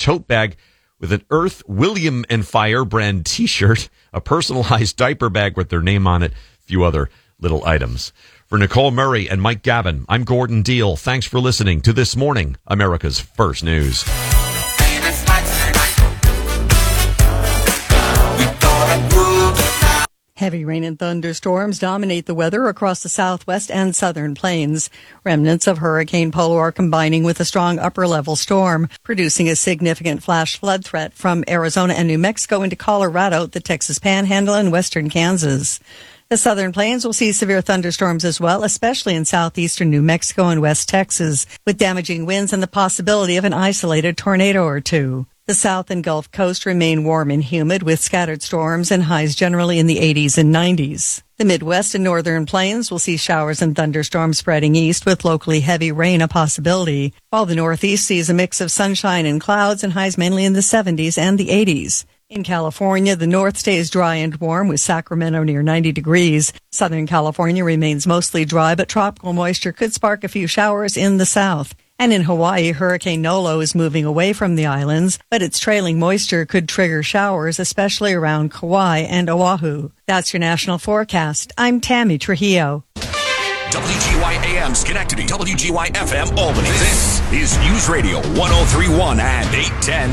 tote bag with an Earth, William and Fire brand t-shirt, a personalized diaper bag with their name on it, a few other little items. For Nicole Murray and Mike Gavin, I'm Gordon Deal. Thanks for listening to This Morning, America's First News. Heavy rain and thunderstorms dominate the weather across the southwest and southern plains. Remnants of Hurricane Polo are combining with a strong upper-level storm, producing a significant flash flood threat from Arizona and New Mexico into Colorado, the Texas Panhandle, and western Kansas. The southern plains will see severe thunderstorms as well, especially in southeastern New Mexico and West Texas, with damaging winds and the possibility of an isolated tornado or two. The South and Gulf Coast remain warm and humid with scattered storms and highs generally in the 80s and 90s. The Midwest and Northern Plains will see showers and thunderstorms spreading east with locally heavy rain a possibility, while the Northeast sees a mix of sunshine and clouds and highs mainly in the 70s and the 80s. In California, the north stays dry and warm with Sacramento near 90 degrees. Southern California remains mostly dry, but tropical moisture could spark a few showers in the south. And in Hawaii, Hurricane Nolo is moving away from the islands, but its trailing moisture could trigger showers, especially around Kauai and Oahu. That's your national forecast. I'm Tammy Trujillo. WGY AM Schenectady, WGY FM Albany. This is News Radio 103.1 and 810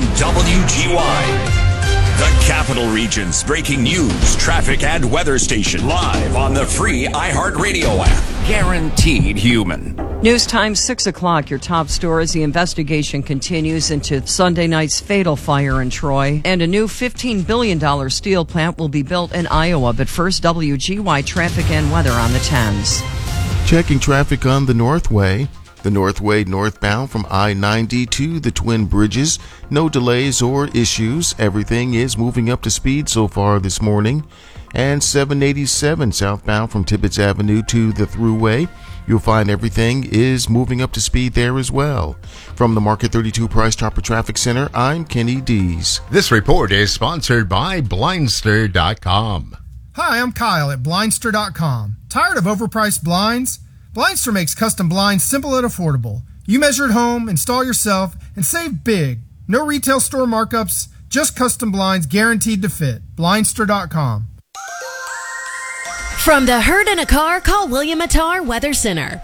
WGY. The Capital Region's breaking news, traffic, and weather station live on the free iHeartRadio app. Guaranteed human. News time 6 o'clock. Your top story as the investigation continues into Sunday night's fatal fire in Troy. And a new $15 billion steel plant will be built in Iowa. But first, WGY traffic and weather on the 10s. Checking traffic on the Northway. The Northway northbound from I-90 to the Twin Bridges. No delays or issues. Everything is moving up to speed so far this morning. And 787 southbound from Tibbetts Avenue to the Thruway. You'll find everything is moving up to speed there as well. From the Market 32 Price Chopper Traffic Center, I'm Kenny Dees. This report is sponsored by Blindster.com. Hi, I'm Kyle at Blindster.com. Tired of overpriced blinds? Blindster makes custom blinds simple and affordable. You measure at home, install yourself, and save big. No retail store markups, just custom blinds guaranteed to fit. Blindster.com. From the hurt in a car, call William Attar Weather Center,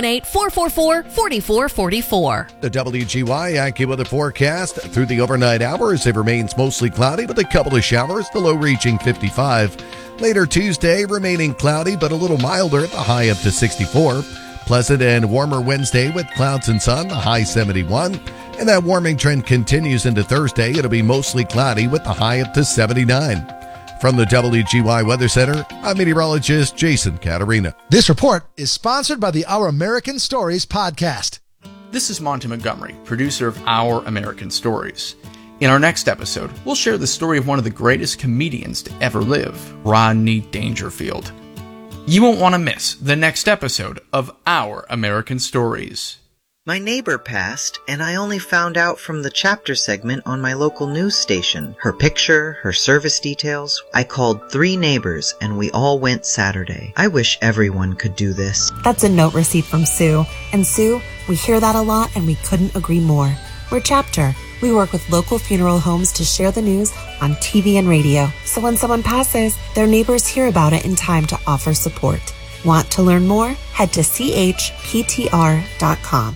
518-444-4444. The WGY AccuWeather forecast through the overnight hours, it remains mostly cloudy with a couple of showers, the low reaching 55. Later Tuesday, remaining cloudy but a little milder, the high up to 64. Pleasant and warmer Wednesday with clouds and sun, the high 71. And that warming trend continues into Thursday. It'll be mostly cloudy with the high up to 79. From the WGY Weather Center, I'm meteorologist Jason Caterina. This report is sponsored by the Our American Stories podcast. This is Monty Montgomery, producer of Our American Stories. In our next episode, we'll share the story of one of the greatest comedians to ever live, Rodney Dangerfield. You won't want to miss the next episode of Our American Stories. My neighbor passed, and I only found out from the chapter segment on my local news station. Her picture, her service details. I called 3 neighbors, and we all went Saturday. I wish everyone could do this. That's a note receipt from Sue. And Sue, we hear that a lot, and we couldn't agree more. We're Chapter. We work with local funeral homes to share the news on TV and radio. So when someone passes, their neighbors hear about it in time to offer support. Want to learn more? Head to chptr.com.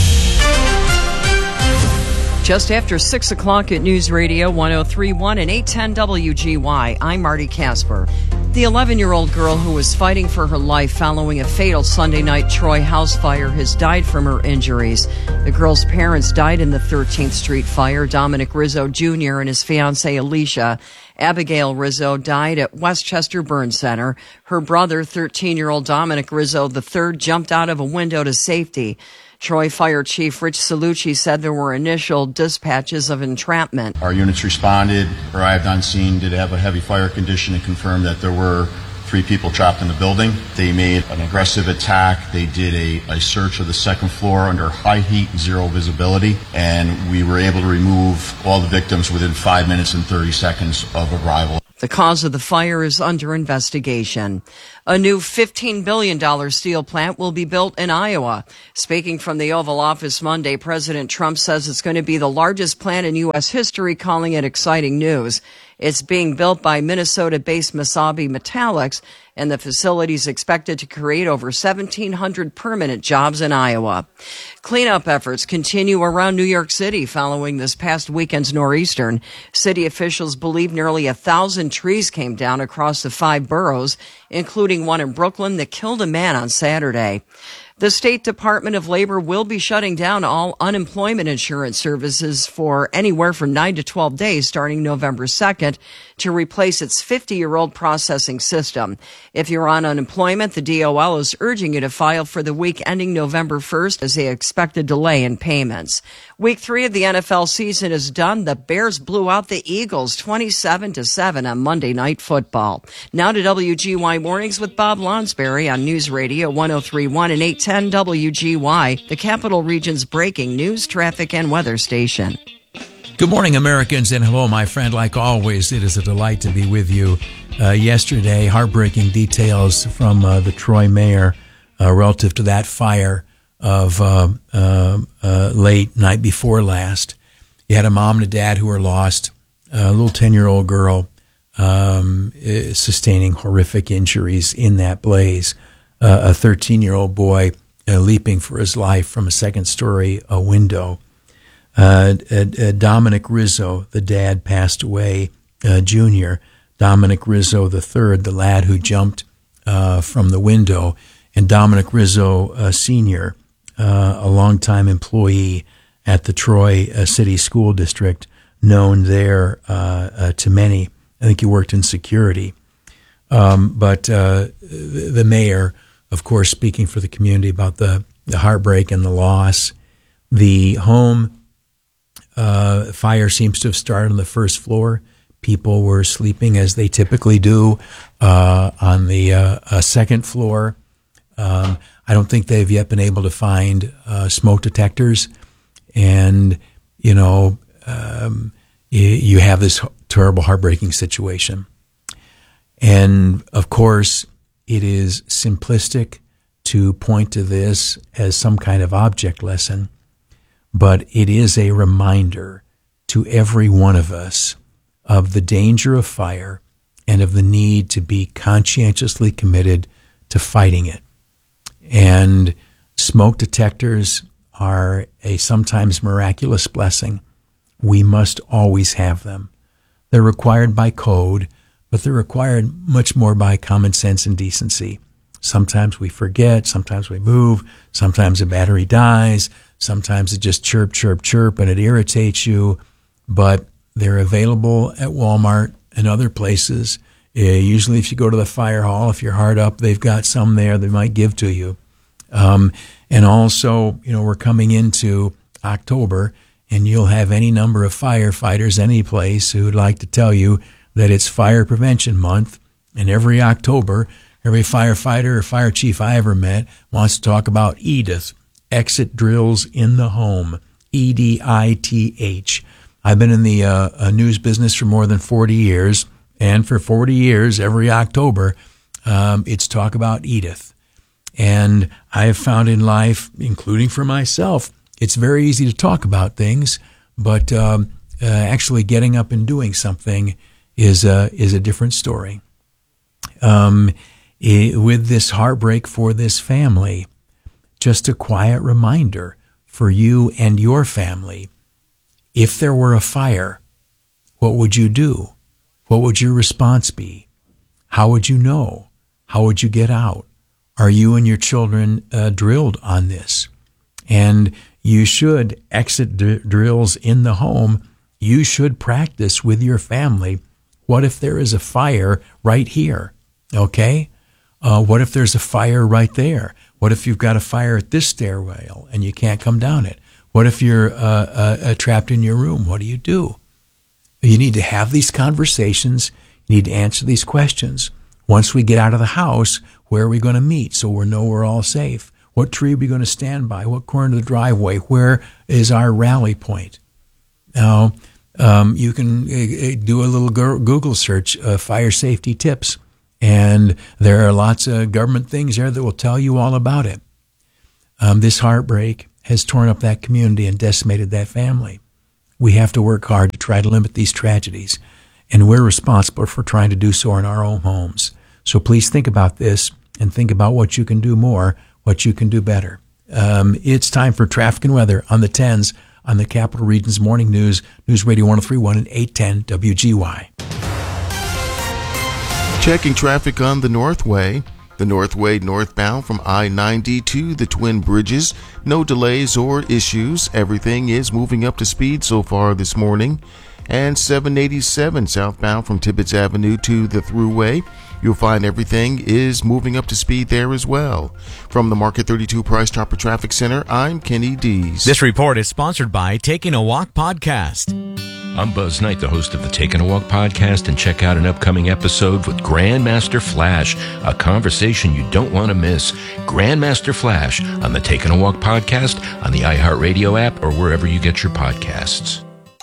Just after 6 o'clock at News Radio 103.1 and 810 WGY, I'm Marty Casper. The 11-year-old girl who was fighting for her life following a fatal Sunday night Troy house fire has died from her injuries. The girl's parents died in the 13th Street fire. Dominic Rizzo Jr. and his fiancée Alicia. Abigail Rizzo died at Westchester Burn Center. Her brother, 13-year-old Dominic Rizzo III, jumped out of a window to safety. Troy Fire Chief Rich Salucci said there were initial dispatches of entrapment. Our units responded, arrived on scene, did have a heavy fire condition, and confirmed that there were 3 people trapped in the building. They made an aggressive attack. They did a search of the second floor under high heat and 0 visibility, and we were able to remove all the victims within 5 minutes and 30 seconds of arrival. The cause of the fire is under investigation. A new $15 billion steel plant will be built in Iowa. Speaking from the Oval Office Monday, President Trump says it's going to be the largest plant in U.S. history, calling it exciting news. It's being built by Minnesota-based Mesabi Metallics, and the facility is expected to create over 1,700 permanent jobs in Iowa. Cleanup efforts continue around New York City following this past weekend's nor'eastern. City officials believe nearly 1,000 trees came down across the 5 boroughs, including one in Brooklyn that killed a man on Saturday. The State Department of Labor will be shutting down all unemployment insurance services for anywhere from 9 to 12 days starting November 2nd to replace its 50-year-old processing system. If you're on unemployment, the DOL is urging you to file for the week ending November 1st as they expect a delay in payments. Week 3 of the NFL season is done. The Bears blew out the Eagles 27-7 on Monday Night Football. Now to WGY Mornings with Bob Lonsberry on News Radio 103.1 and 810 WGY, the Capital Region's breaking news, traffic, and weather station. Good morning, Americans, and hello, my friend. Like always, it is a delight to be with you. Yesterday, heartbreaking details from the Troy mayor relative to that fire of late night before last. You had a mom and a dad who were lost, a little 10-year-old girl sustaining horrific injuries in that blaze, a 13-year-old boy leaping for his life from a second-story window. Dominic Rizzo, the dad, passed away, junior. Dominic Rizzo III, the lad who jumped from the window. And Dominic Rizzo Sr., a longtime employee at the Troy City School District, known there to many. I think he worked in security. But the mayor, of course, speaking for the community about the heartbreak and the loss. The home fire seems to have started on the first floor. People were sleeping as they typically do on the second floor. I don't think they've yet been able to find smoke detectors. And, you have this terrible, heartbreaking situation. And, of course, it is simplistic to point to this as some kind of object lesson, but it is a reminder to every one of us of the danger of fire and of the need to be conscientiously committed to fighting it. And smoke detectors are a sometimes miraculous blessing. We must always have them. They're required by code, but they're required much more by common sense and decency. Sometimes we forget, sometimes we move, sometimes the battery dies, sometimes it just chirp, chirp, chirp, and it irritates you, but they're available at Walmart and other places. Usually if you go to the fire hall, if you're hard up, they've got some there they might give to you. And also, we're coming into October, and you'll have any number of firefighters any place who would like to tell you that it's Fire Prevention Month, and every October, every firefighter or fire chief I ever met wants to talk about EDITH, Exit Drills in the Home, EDITH. I've been in the news business for more than 40 years, and for 40 years, every October, it's talk about EDITH. And I have found in life, including for myself, it's very easy to talk about things, but actually getting up and doing something is a different story. With this heartbreak for this family, just a quiet reminder for you and your family. If there were a fire, what would you do? What would your response be? How would you know? How would you get out? Are you and your children drilled on this? And you should exit drills in the home. You should practice with your family. What if there is a fire right here? Okay? What if there's a fire right there? What if you've got a fire at this stairwell and you can't come down it? What if you're trapped in your room? What do? You need to have these conversations. You need to answer these questions. Once we get out of the house, where are we going to meet so we know we're all safe? What tree are we going to stand by? What corner of the driveway? Where is our rally point? Now, you can do a little Google search, fire safety tips, And there are lots of government things there that will tell you all about it. This heartbreak has torn up that community and decimated that family. We have to work hard to try to limit these tragedies, and we're responsible for trying to do so in our own homes. So please think about this and think about what you can do more, what you can do better. It's time for traffic and weather on the 10s on the Capital Region's Morning News, News Radio 1031 and 810 WGY. Checking traffic on the Northway. The Northway northbound from I-90 to the Twin Bridges. No delays or issues. Everything is moving up to speed so far this morning. And 787 southbound from Tibbetts Avenue to the Thruway. You'll find everything is moving up to speed there as well. From the Market 32 Price Chopper Traffic Center, I'm Kenny Dees. This report is sponsored by Taking a Walk Podcast. I'm Buzz Knight, the host of the Taking a Walk podcast, and check out an upcoming episode with Grandmaster Flash, a conversation you don't want to miss. Grandmaster Flash on the Taking a Walk podcast, on the iHeartRadio app, or wherever you get your podcasts.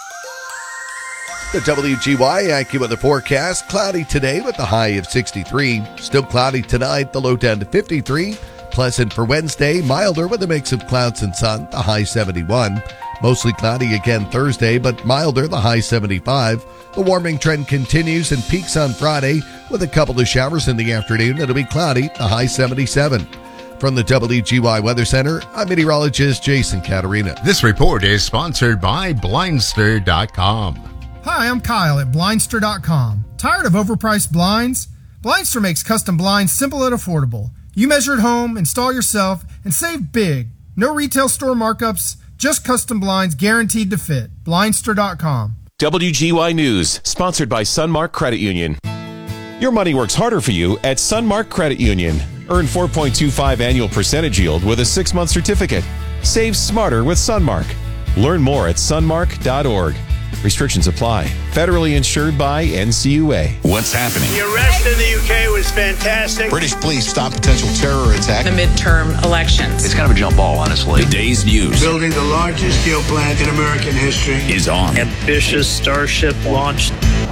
The WGY AccuWeather forecast, cloudy today with the high of 63. Still cloudy tonight, the low down to 53. Pleasant for Wednesday, milder with a mix of clouds and sun, the high 71. Mostly cloudy again Thursday, but milder, the high 75. The warming trend continues and peaks on Friday with a couple of showers in the afternoon. It'll be cloudy, the high 77. From the WGY Weather Center, I'm meteorologist Jason Caterina. This report is sponsored by Blindster.com. Hi, I'm Kyle at Blindster.com. Tired of overpriced blinds? Blindster makes custom blinds simple and affordable. You measure at home, install yourself, and save big. No retail store markups, just custom blinds guaranteed to fit. Blindster.com. WGY News, sponsored by Sunmark Credit Union. Your money works harder for you at Sunmark Credit Union. Earn 4.25 annual percentage yield with a 6-month certificate. Save smarter with Sunmark. Learn more at sunmark.org. Restrictions apply. Federally insured by NCUA. What's happening? The arrest in the UK was fantastic. British police stop potential terror attack. The midterm elections. It's kind of a jump ball, honestly. The day's news. Building the largest steel plant in American history is on. Ambitious Starship launched.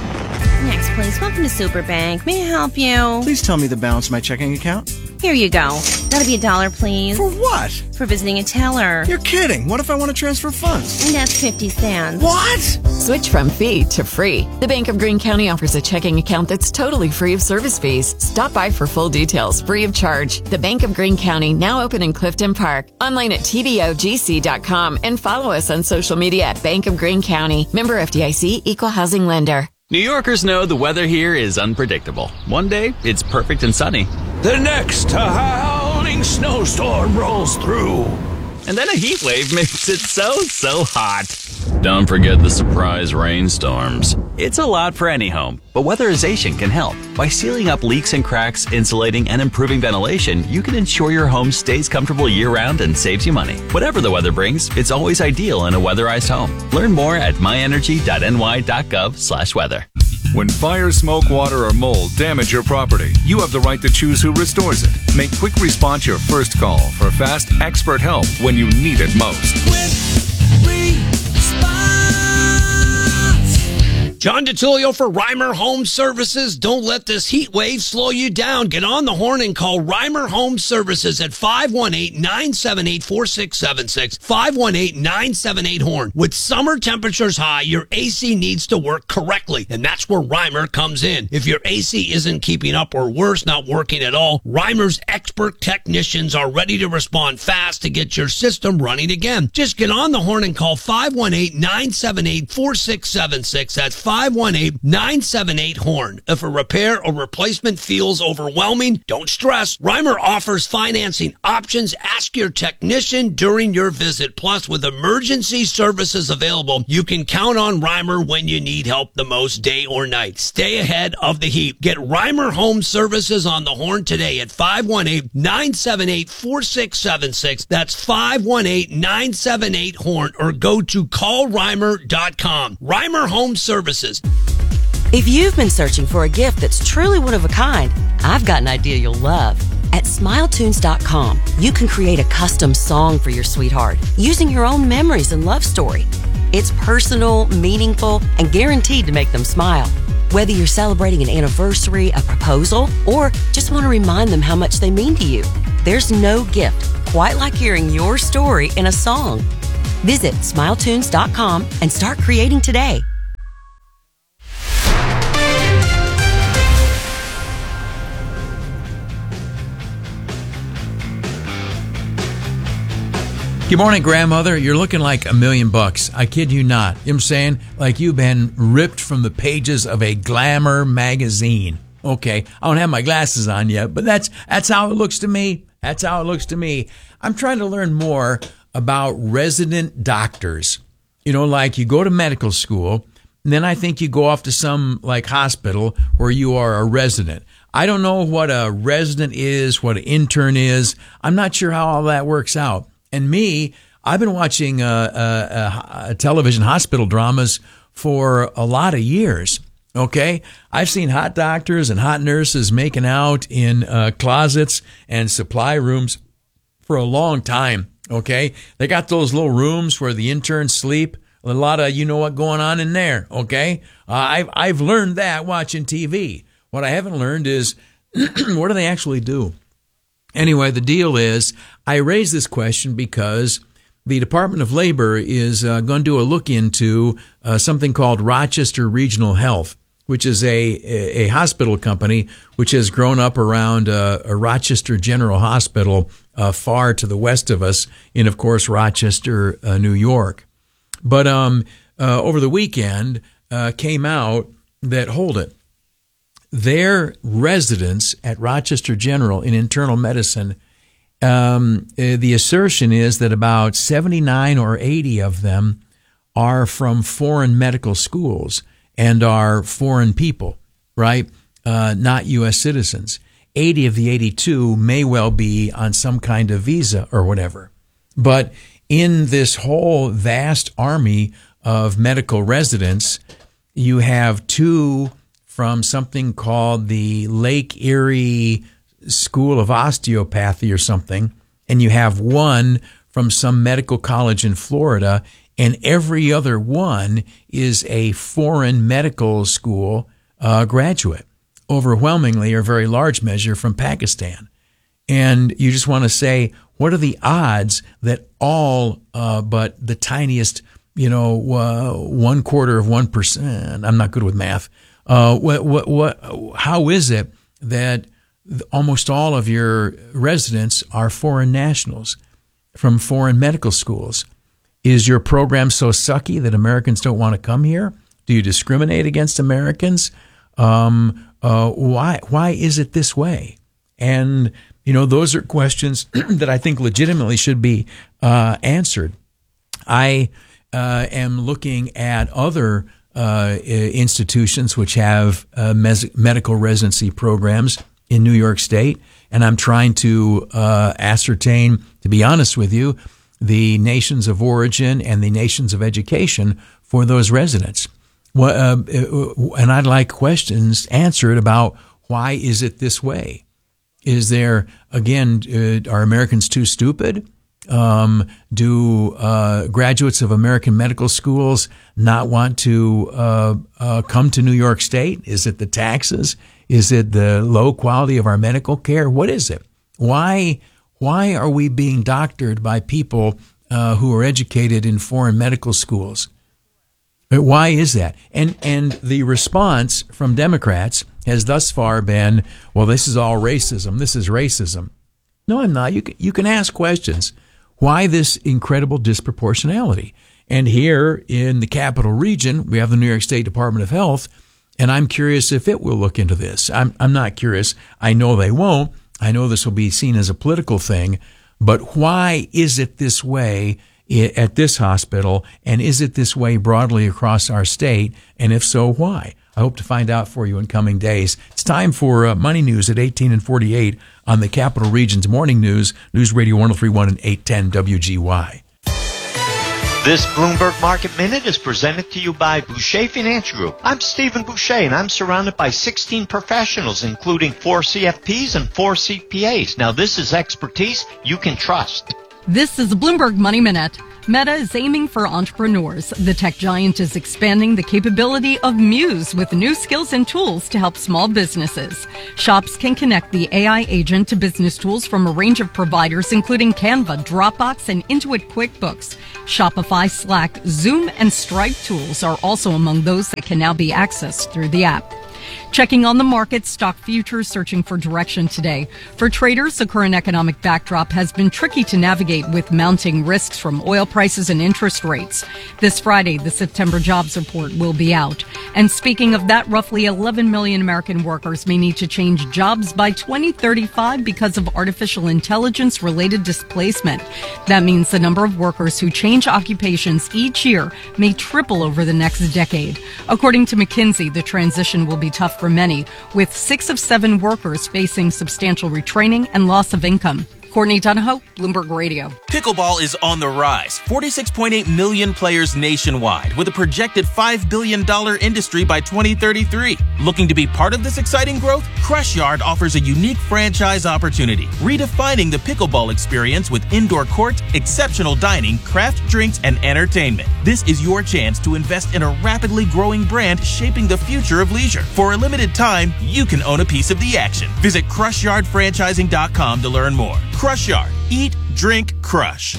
Next, please. Welcome to Superbank. May I help you? Please tell me the balance of my checking account. Here you go. That'll be $1, please. For what? For visiting a teller. You're kidding. What if I want to transfer funds? And that's 50 cents. What? Switch from fee to free. The Bank of Greene County offers a checking account that's totally free of service fees. Stop by for full details, free of charge. The Bank of Greene County, now open in Clifton Park. Online at tbogc.com and follow us on social media at Bank of Greene County. Member FDIC, Equal Housing Lender. New Yorkers know the weather here is unpredictable. One day, it's perfect and sunny. The next, a howling snowstorm rolls through. And then a heat wave makes it so hot. Don't forget the surprise rainstorms. It's a lot for any home, but weatherization can help. By sealing up leaks and cracks, insulating, and improving ventilation, you can ensure your home stays comfortable year-round and saves you money. Whatever the weather brings, it's always ideal in a weatherized home. Learn more at myenergy.ny.gov/weather. When fire, smoke, water, or mold damage your property, you have the right to choose who restores it. Make quick response your first call for fast, expert help when you need it most. John DiTullio for Reimer Home Services. Don't let this heat wave slow you down. Get on the horn and call Reimer Home Services at 518-978-4676. 518-978-HORN. With summer temperatures high, your AC needs to work correctly, and that's where Reimer comes in. If your AC isn't keeping up or worse, not working at all, Reimer's expert technicians are ready to respond fast to get your system running again. Just get on the horn and call 518-978-4676. That's 518-978-HORN. If a repair or replacement feels overwhelming, don't stress. Reimer offers financing options. Ask your technician during your visit. Plus, with emergency services available, you can count on Reimer when you need help the most, day or night. Stay ahead of the heat. Get Reimer Home Services on the horn today at 518-978-4676. That's 518-978-HORN, or go to callreimer.com. Reimer Home Services. If you've been searching for a gift that's truly one of a kind, I've got an idea you'll love. At SmileTunes.com, you can create a custom song for your sweetheart using your own memories and love story. It's personal, meaningful, and guaranteed to make them smile. Whether you're celebrating an anniversary, a proposal, or just want to remind them how much they mean to you, there's no gift quite like hearing your story in a song. Visit SmileTunes.com and start creating today. Good morning, grandmother. You're looking like $1 million. I kid you not. You know what I'm saying? Like you've been ripped from the pages of a glamour magazine. Okay, I don't have my glasses on yet, but that's how it looks to me. That's how it looks to me. I'm trying to learn more about resident doctors. You know, like you go to medical school, and then I think you go off to some like hospital where you are a resident. I don't know what a resident is, what an intern is. I'm not sure how all that works out. And me, I've been watching television hospital dramas for a lot of years, okay? I've seen hot doctors and hot nurses making out in closets and supply rooms for a long time, okay? They got those little rooms where the interns sleep. A lot of you-know-what going on in there, okay? I've learned that watching TV. What I haven't learned is what do they actually do? Anyway, the deal is, I raise this question because the Department of Labor is going to do a look into something called Rochester Regional Health, which is a hospital company which has grown up around a Rochester General Hospital far to the west of us in, of course, Rochester, New York. But over the weekend came out that, hold it, their residents at Rochester General in internal medicine, the assertion is that about 79 or 80 of them are from foreign medical schools and are foreign people, right? Not U.S. citizens. 80 of the 82 may well be on some kind of visa or whatever. But in this whole vast army of medical residents, you have 2 from something called the Lake Erie School of Osteopathy or something, and you have 1 from some medical college in Florida, and every other one is a foreign medical school graduate, overwhelmingly or very large measure from Pakistan. And you just want to say, what are the odds that all but the tiniest, 1/4 of 1%, I'm not good with math, how is it that almost all of your residents are foreign nationals from foreign medical schools? Is your program so sucky that Americans don't want to come here? Do you discriminate against Americans? Why is it this way? And, those are questions that I think legitimately should be answered. I am looking at other institutions which have medical residency programs in New York State, and I'm trying to ascertain, to be honest with you, the nations of origin and the nations of education for those residents. And I'd like questions answered about why is it this way? Is there, again, are Americans too stupid? Do graduates of American medical schools not want to come to New York State? Is it the taxes? Is it the low quality of our medical care? What is it? Why are we being doctored by people who are educated in foreign medical schools? Why is that? And the response from Democrats has thus far been, well, this is all racism. This is racism. No, I'm not. You can ask questions. Why this incredible disproportionality? And here in the capital region, we have the New York State Department of Health, and I'm curious if it will look into this. I'm not curious. I know they won't. I know this will be seen as a political thing, but why is it this way at this hospital, and is it this way broadly across our state, and if so, why? I hope to find out for you in coming days. It's time for Money News at 18 and 48 on the Capital Region's Morning News, News Radio 103.1 and 810 WGY. This Bloomberg Market Minute is presented to you by Boucher Financial Group. I'm Stephen Boucher, and I'm surrounded by 16 professionals, including 4 CFPs and 4 CPAs. Now, this is expertise you can trust. This is a Bloomberg Money Minute. Meta is aiming for entrepreneurs. The tech giant is expanding the capability of Muse with new skills and tools to help small businesses. Shops can connect the AI agent to business tools from a range of providers, including Canva, Dropbox, and Intuit QuickBooks. Shopify, Slack, Zoom, and Stripe tools are also among those that can now be accessed through the app. Checking on the market, stock futures searching for direction today. For traders, the current economic backdrop has been tricky to navigate with mounting risks from oil prices and interest rates. This Friday, the September jobs report will be out. And speaking of that, roughly 11 million American workers may need to change jobs by 2035 because of artificial intelligence-related displacement. That means the number of workers who change occupations each year may triple over the next decade. According to McKinsey, the transition will be tough for many, with 6 of 7 workers facing substantial retraining and loss of income. Courtney Donahoe, Bloomberg Radio. Pickleball is on the rise. 46.8 million players nationwide, with a projected $5 billion industry by 2033. Looking to be part of this exciting growth? Crush Yard offers a unique franchise opportunity, redefining the pickleball experience with indoor court, exceptional dining, craft drinks, and entertainment. This is your chance to invest in a rapidly growing brand shaping the future of leisure. For a limited time, you can own a piece of the action. Visit CrushYardFranchising.com to learn more. Crush Yard. Eat, drink, crush.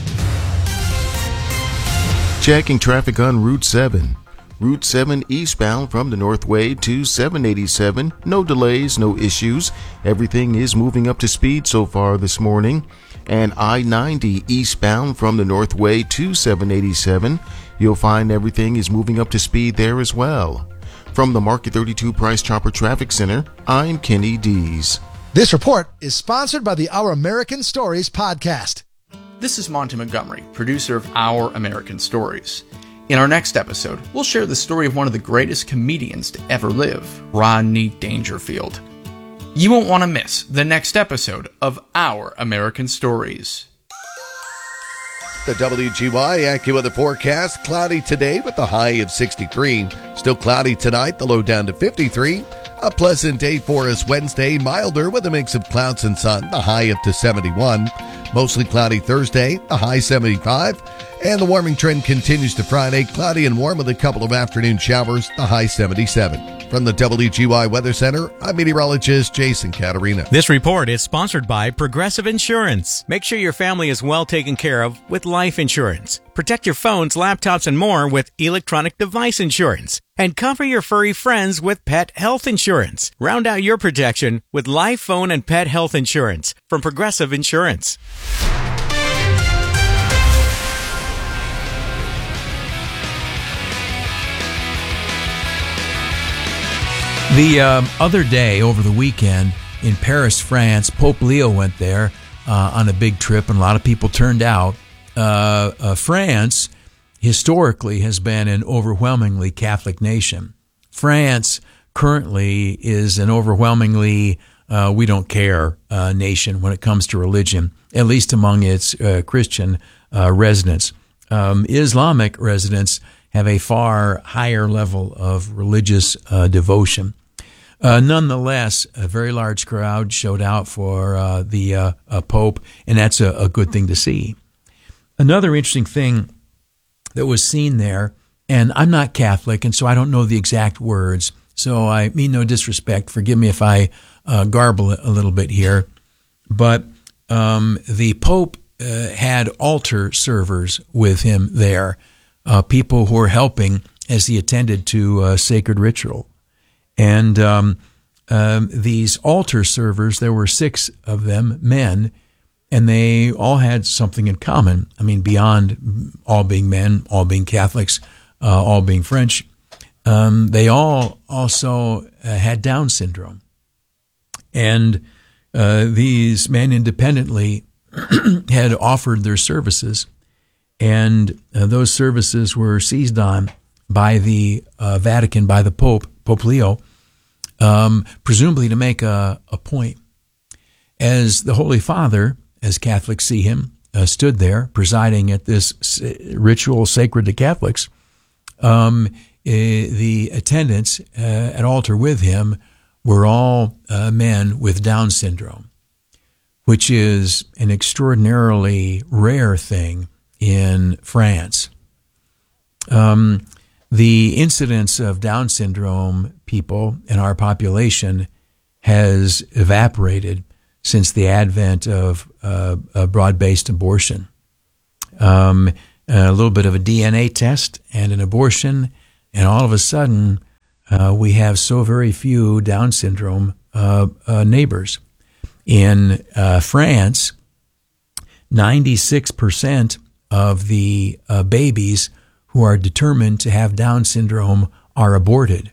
Checking traffic on Route 7. Route 7 eastbound from the Northway to 787. No delays, no issues. Everything is moving up to speed so far this morning. And I-90 eastbound from the Northway to 787. You'll find everything is moving up to speed there as well. From the Market 32 Price Chopper Traffic Center, I'm Kenny Dees. This report is sponsored by the Our American Stories podcast. This is Monty Montgomery, producer of Our American Stories. In our next episode, we'll share the story of one of the greatest comedians to ever live, Rodney Dangerfield. You won't want to miss the next episode of Our American Stories. The WGY AccuWeather forecast, cloudy today with the high of 63. Still cloudy tonight, the low down to 53. A pleasant day for us Wednesday, milder with a mix of clouds and sun, the high up to 71. Mostly cloudy Thursday, the high 75. And the warming trend continues to Friday, cloudy and warm with a couple of afternoon showers, the high 77. From the WGY Weather Center, I'm meteorologist Jason Caterina. This report is sponsored by Progressive Insurance. Make sure your family is well taken care of with life insurance. Protect your phones, laptops, and more with electronic device insurance. And cover your furry friends with pet health insurance. Round out your protection with life, phone, and pet health insurance from Progressive Insurance. The other day, over the weekend, in Paris, France, Pope Leo went there on a big trip, and a lot of people turned out. France, historically, has been an overwhelmingly Catholic nation. France currently is an overwhelmingly we don't care nation when it comes to religion, at least among its Christian residents. Islamic residents have a far higher level of religious devotion. Nonetheless, a very large crowd showed out for the Pope, and that's a good thing to see. Another interesting thing that was seen there, and I'm not Catholic, and so I don't know the exact words, so I mean no disrespect. Forgive me if I garble a little bit here, but the Pope had altar servers with him there, people who were helping as he attended to sacred ritual. And these altar servers, there were 6 of them, men, and they all had something in common. I mean, beyond all being men, all being Catholics, all being French, they all also had Down syndrome. And these men independently had offered their services, and those services were seized on by the Vatican, by the Pope Leo, presumably to make a point. As the Holy Father, as Catholics see him, stood there presiding at this ritual sacred to Catholics, the attendants at altar with him were all men with Down syndrome. which is an extraordinarily rare thing in France. The incidence of Down syndrome people in our population has evaporated since the advent of broad-based abortion. A little bit of a DNA test and an abortion, and all of a sudden we have so very few Down syndrome neighbors. In France, 96% of the babies who are determined to have Down syndrome are aborted.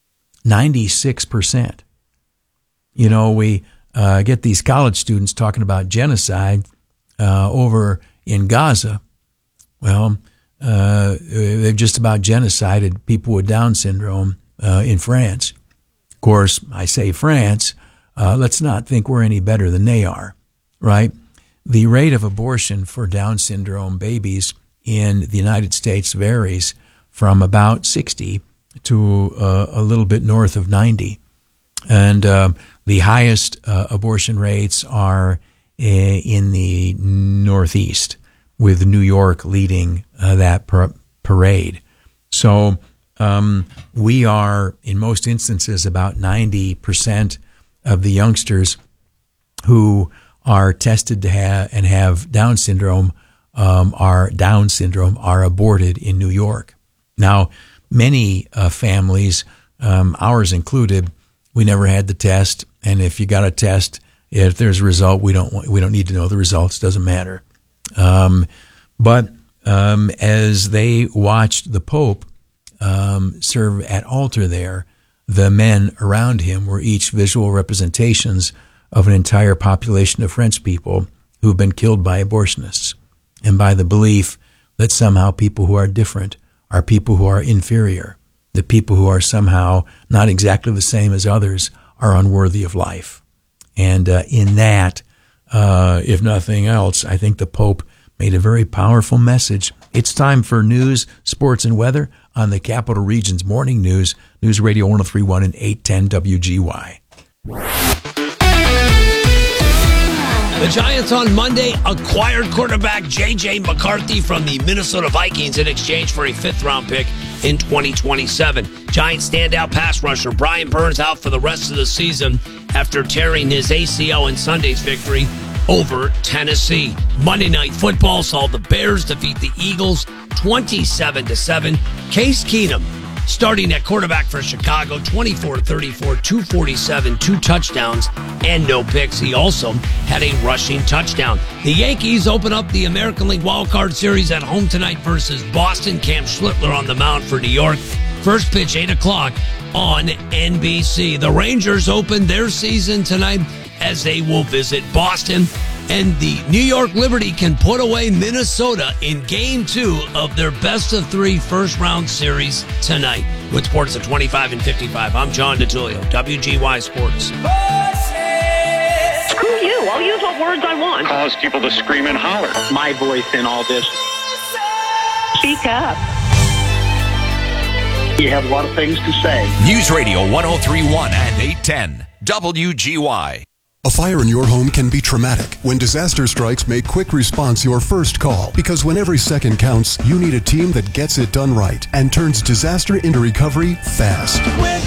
96%. You know, we get these college students talking about genocide over in Gaza. Well, they've just about genocided people with Down syndrome in France. Of course, I say France. Let's not think we're any better than they are, right? The rate of abortion for Down syndrome babies in the United States varies from about 60 to a little bit north of 90. And the highest abortion rates are in the Northeast, with New York leading that parade. So we are, in most instances, about 90% of the youngsters who are tested to have Down syndrome are aborted in New York. Now, many families, ours included, we never had the test, and if you got a test, if there's a result, we don't need to know the results. Doesn't matter. But as they watched the Pope serve at altar there, the men around him were each visual representations of an entire population of French people who've been killed by abortionists, and by the belief that somehow people who are different are people who are inferior, that people who are somehow not exactly the same as others are unworthy of life. And in that, if nothing else, I think the Pope made a very powerful message. It's time for news, sports, and weather on the Capital Region's Morning News, News Radio 103.1 and 810 WGY. The Giants on Monday acquired quarterback J.J. McCarthy from the Minnesota Vikings in exchange for a fifth-round pick in 2027. Giants standout pass rusher Brian Burns out for the rest of the season after tearing his ACL in Sunday's victory over Tennessee. Monday Night Football saw the Bears defeat the Eagles 27-7. Case Keenum starting at quarterback for Chicago, 24-34, 247, 2 touchdowns, and no picks. He also had a rushing touchdown. The Yankees open up the American League Wild Card Series at home tonight versus Boston. Cam Schlittler on the mound for New York. First pitch, 8 o'clock on NBC. The Rangers open their season tonight as they will visit Boston. And the New York Liberty can put away Minnesota in Game 2 of their best-of-3 first-round series tonight. With sports at 25 and 55, I'm John DeTullio, WGY Sports. Screw you. I'll use what words I want. Cause people to scream and holler. My voice in all this. Speak up. You have a lot of things to say. News Radio 103.1 and 810 WGY. A fire in your home can be traumatic. When disaster strikes, make quick response your first call. Because when every second counts, you need a team that gets it done right and turns disaster into recovery fast.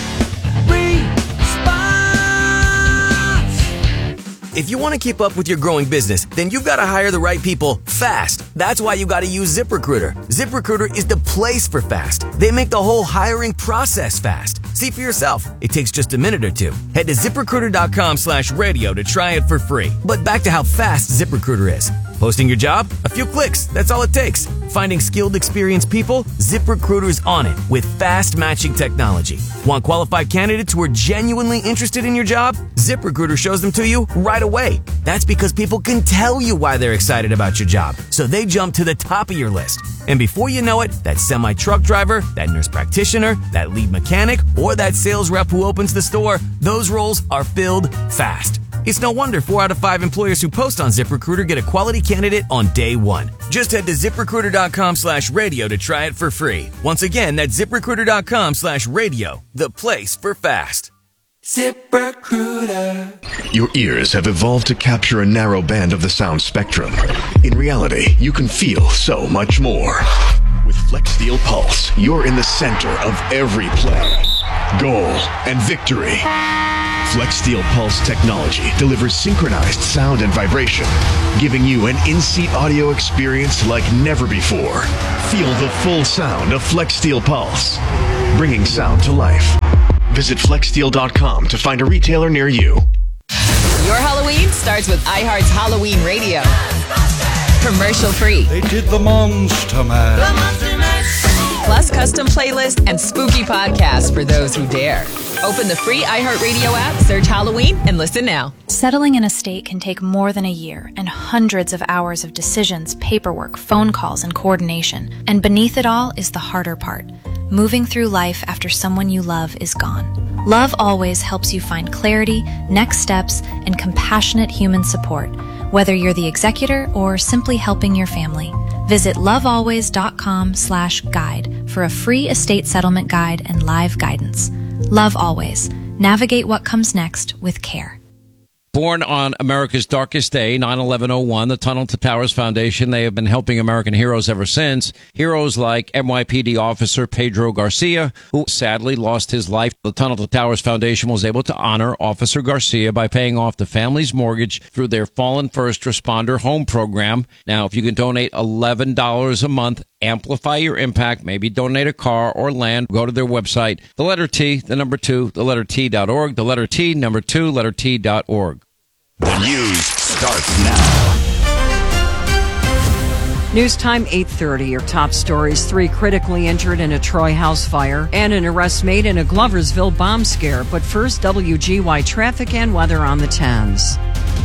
If you want to keep up with your growing business, then you've got to hire the right people fast. That's why you got to use ZipRecruiter. ZipRecruiter is the place for fast. They make the whole hiring process fast. See for yourself. It takes just a minute or two. Head to ZipRecruiter.com/radio to try it for free. But back to how fast ZipRecruiter is. Posting your job? A few clicks. That's all it takes. Finding skilled, experienced people? ZipRecruiter's on it with fast matching technology. Want qualified candidates who are genuinely interested in your job? ZipRecruiter shows them to you right away. That's because people can tell you why they're excited about your job, so they jump to the top of your list. And before you know it, that semi-truck driver, that nurse practitioner, that lead mechanic, or that sales rep who opens the store, those roles are filled fast. It's no wonder 4 out of 5 employers who post on ZipRecruiter get a quality candidate on day one. Just head to ZipRecruiter.com/radio to try it for free. Once again, that's ZipRecruiter.com/radio, the place for fast. ZipRecruiter. Your ears have evolved to capture a narrow band of the sound spectrum. In reality, you can feel so much more. With FlexSteel Pulse, you're in the center of every play, goal, and victory. FlexSteel Pulse technology delivers synchronized sound and vibration, giving you an in-seat audio experience like never before. Feel the full sound of FlexSteel Pulse, bringing sound to life. Visit FlexSteel.com to find a retailer near you. Your Halloween starts with iHeart's Halloween Radio. Commercial free. They did the Monster Mash. Plus custom playlist and spooky podcasts for those who dare. Open the free iHeartRadio app, search Halloween, and listen now. Settling an estate can take more than a year and hundreds of hours of decisions, paperwork, phone calls, and coordination. And beneath it all is the harder part. Moving through life after someone you love is gone. Love Always helps you find clarity, next steps, and compassionate human support, whether you're the executor or simply helping your family. Visit lovealways.com/guide for a free estate settlement guide and live guidance. Love Always. Navigate what comes next with care. Born on America's darkest day, 9/11/01, the Tunnel to Towers Foundation, they have been helping American heroes ever since. Heroes like NYPD officer Pedro Garcia, who sadly lost his life. The Tunnel to Towers Foundation was able to honor Officer Garcia by paying off the family's mortgage through their Fallen First Responder Home Program. Now, if you can donate $11 a month, amplify your impact, maybe donate a car or land, go to their website, the letter T, the number 2, the letter T.org, the letter T, number 2, letter T.org. The news starts now. News time 8:30. Your top stories: 3 critically injured in a Troy house fire and an arrest made in a Gloversville bomb scare. But first, WGY traffic and weather on the 10s.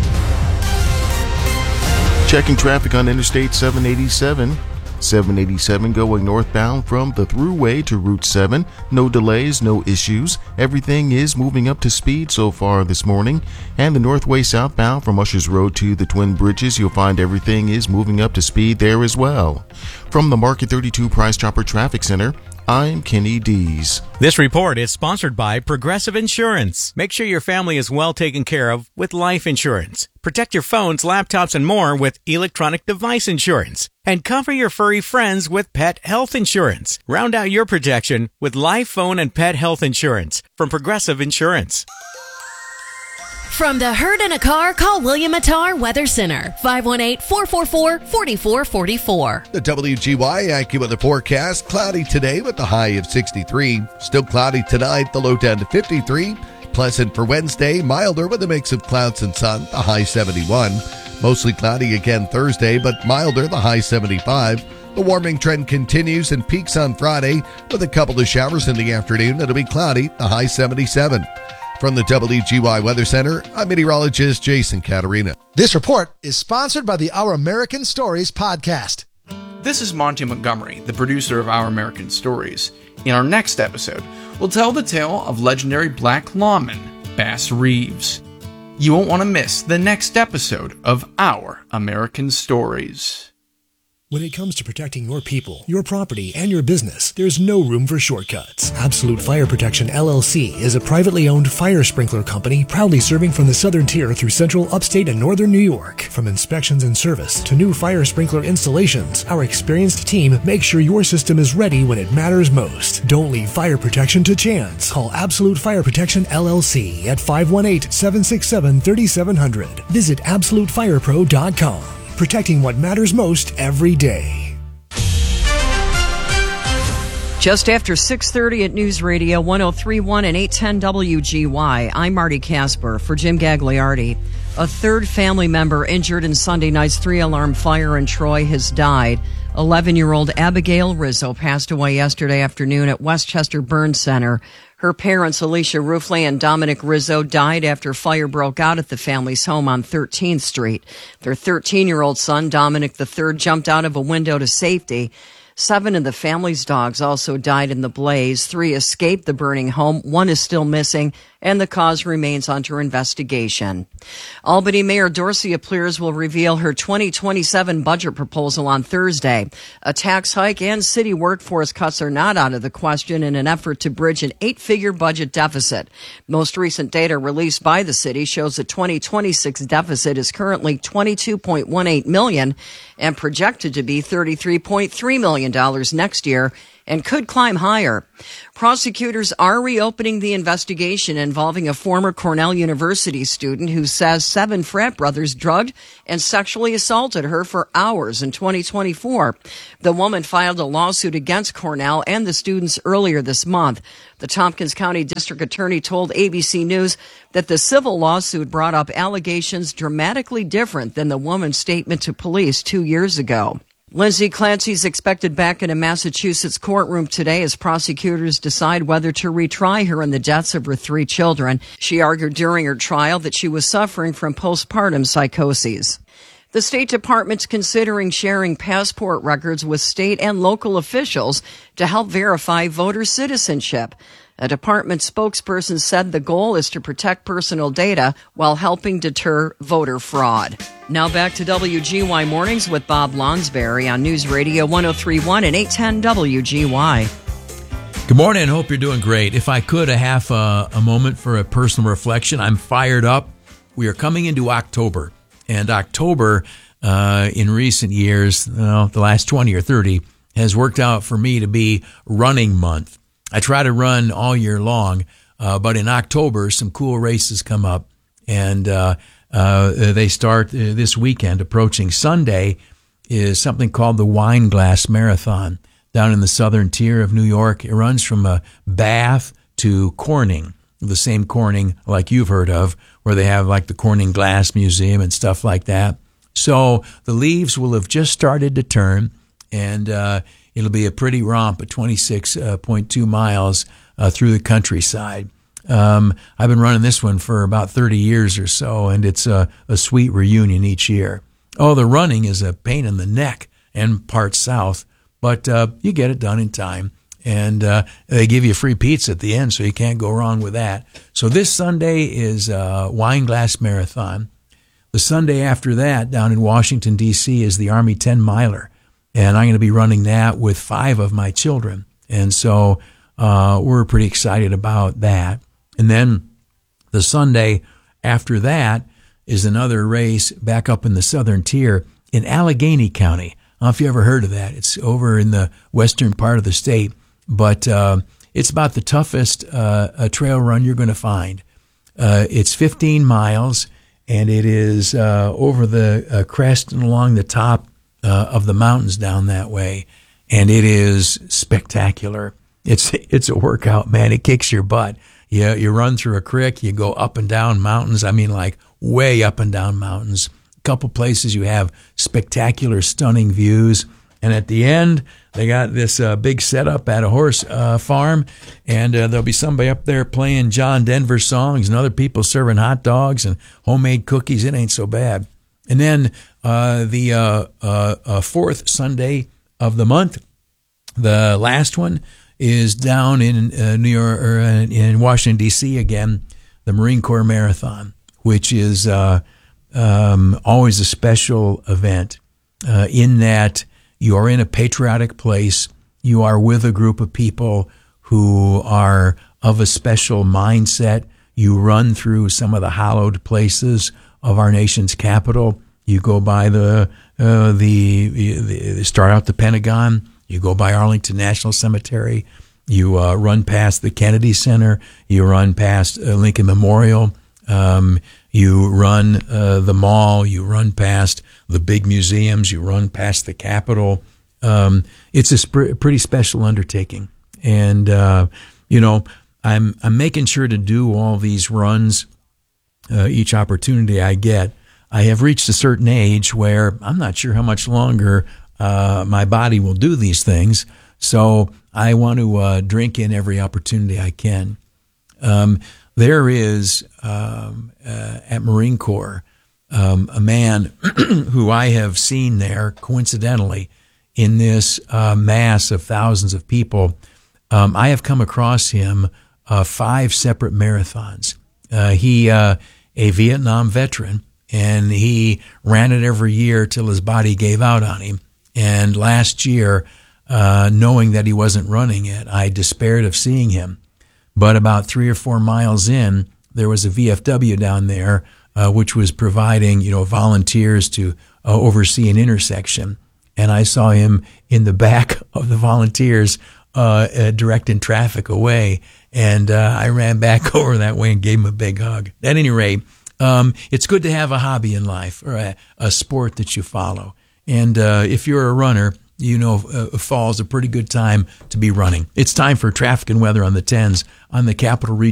Checking traffic on Interstate 787. 787 going northbound from the Thruway to Route 7. No delays, no issues. Everything is moving up to speed so far this morning. And the Northway southbound from Ushers Road to the Twin Bridges, you'll find everything is moving up to speed there as well. From the Market 32 Price Chopper Traffic Center, I'm Kenny Dees. This report is sponsored by Progressive Insurance. Make sure your family is well taken care of with life insurance. Protect your phones, laptops, and more with electronic device insurance. And cover your furry friends with pet health insurance. Round out your protection with life, phone, and pet health insurance from Progressive Insurance. From the herd in a car, call William Attar Weather Center, 518-444-4444. The WGY AccuWeather forecast, cloudy today with the high of 63. Still cloudy tonight, the low down to 53. Pleasant for Wednesday, milder with a mix of clouds and sun, the high 71. Mostly cloudy again Thursday, but milder, the high 75. The warming trend continues and peaks on Friday with a couple of showers in the afternoon. It'll be cloudy, the high 77. From the WGY Weather Center, I'm meteorologist Jason Caterina. This report is sponsored by the Our American Stories podcast. This is Monty Montgomery, the producer of Our American Stories. In our next episode, we'll tell the tale of legendary black lawman Bass Reeves. You won't want to miss the next episode of Our American Stories. When it comes to protecting your people, your property, and your business, there's no room for shortcuts. Absolute Fire Protection LLC is a privately owned fire sprinkler company proudly serving from the southern tier through central, upstate, and northern New York. From inspections and service to new fire sprinkler installations, our experienced team makes sure your system is ready when it matters most. Don't leave fire protection to chance. Call Absolute Fire Protection LLC at 518-767-3700. Visit AbsoluteFirePro.com. Protecting what matters most every day. Just after 6:30 at News Radio 103.1 and 810 WGY, I'm Marty Casper for Jim Gagliardi. A third family member injured in Sunday night's 3-alarm fire in Troy has died. 11-year-old Abigail Rizzo passed away yesterday afternoon at Westchester Burn Center. Her parents, Alicia Ruffley and Dominic Rizzo, died after fire broke out at the family's home on 13th Street. Their 13-year-old son, Dominic III, jumped out of a window to safety. 7 of the family's dogs also died in the blaze. 3 escaped the burning home. 1 is still missing, and the cause remains under investigation. Albany Mayor Dorsey appears will reveal her 2027 budget proposal on Thursday. A tax hike and city workforce cuts are not out of the question in an effort to bridge an 8-figure budget deficit. Most recent data released by the city shows the 2026 deficit is currently $22.18 million and projected to be $33.3 million next year and could climb higher. Prosecutors are reopening the investigation involving a former Cornell University student who says 7 frat brothers drugged and sexually assaulted her for hours in 2024. The woman filed a lawsuit against Cornell and the students earlier this month. The Tompkins County District Attorney told ABC News that the civil lawsuit brought up allegations dramatically different than the woman's statement to police 2 years ago. Lindsay Clancy's expected back in a Massachusetts courtroom today as prosecutors decide whether to retry her in the deaths of her 3 children. She argued during her trial that she was suffering from postpartum psychoses. The State Department's considering sharing passport records with state and local officials to help verify voter citizenship. A department spokesperson said the goal is to protect personal data while helping deter voter fraud. Now back to WGY Mornings with Bob Lonsberry on News Radio 103.1 and 810 WGY. Good morning. Hope you're doing great. If I could, a moment for a personal reflection. I'm fired up. We are coming into October. And October, in recent years, the last 20 or 30, has worked out for me to be running month. I try to run all year long, but in October, some cool races come up, and they start this weekend. Approaching Sunday is something called the Wine Glass Marathon down in the southern tier of New York. It runs from Bath to Corning, the same Corning like you've heard of, where they have like the Corning Glass Museum and stuff like that. So the leaves will have just started to turn, and it'll be a pretty romp at 26.2 miles through the countryside. I've been running this one for about 30 years or so, and it's a sweet reunion each year. Oh, the running is a pain in the neck and part south, but you get it done in time. And they give you free pizza at the end, so you can't go wrong with that. So this Sunday is Wine Glass Marathon. The Sunday after that, down in Washington, D.C., is the Army 10-miler. And I'm going to be running that with 5 of my children. And so we're pretty excited about that. And then the Sunday after that is another race back up in the southern tier in Allegheny County. I don't know if you ever heard of that. It's over in the western part of the state. But it's about the toughest trail run you're going to find. It's 15 miles, and it is over the crest and along the top of the mountains down that way, and it is spectacular. It's a workout, man. It kicks your butt. You run through a creek, you go up and down mountains. I mean, like way up and down mountains. A couple places you have spectacular, stunning views, and at the end they got this big setup at a horse farm, and there'll be somebody up there playing John Denver songs, and other people serving hot dogs and homemade cookies. It ain't so bad. And then the fourth Sunday of the month, the last one, is down in New York or in Washington D.C. again, the Marine Corps Marathon, which is always a special event in that you are in a patriotic place. You are with a group of people who are of a special mindset. You run through some of the hallowed places of our nation's capital. You go by the start out the Pentagon. You go by Arlington National Cemetery. You run past the Kennedy Center. You run past Lincoln Memorial. You run the mall. You run past the big museums. You run past the Capitol. It's a pretty special undertaking, and I'm making sure to do all these runs each opportunity I get. I have reached a certain age where I'm not sure how much longer my body will do these things, so I want to drink in every opportunity I can. There is, at Marine Corps, a man who I have seen there, coincidentally, in this mass of thousands of people. I have come across him 5 separate marathons. He a Vietnam veteran, and he ran it every year till his body gave out on him. And last year, knowing that he wasn't running it, I despaired of seeing him. But about 3 or 4 miles in, there was a VFW down there, which was providing, volunteers to oversee an intersection. And I saw him in the back of the volunteers, directing traffic away. And I ran back over that way and gave him a big hug. At any rate, it's good to have a hobby in life, or a sport that you follow. And if you're a runner, fall's a pretty good time to be running. It's time for traffic and weather on the 10s on the Capital Region